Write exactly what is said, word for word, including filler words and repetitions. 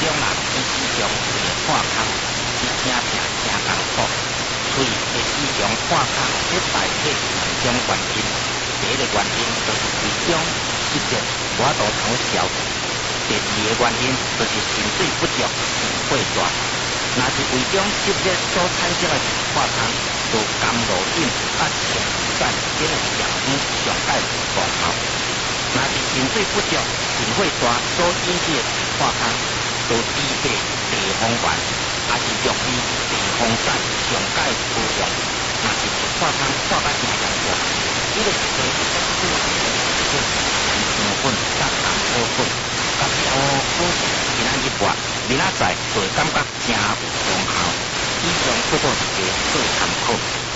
啦，伊市场会破空，是真正真艰苦。所以会市场破空，这大体两种原因。第一个原因就是市场失业，无法度通销；第二个原因就是薪水不足，钱过大。若是为中失业所产生的破空，就甘露饮、甲青山等的药品上解功效。若是薪水不足、钱过大所引起的破空，就低价地方丸，也是药剂地方散上解无用。若是一破空破甲真严重，伊就会做出四种粉、香粉、甲红果粉、甲小果粉，今仔日抹，明仔载就会感觉真有功效。以上不过是个做参考。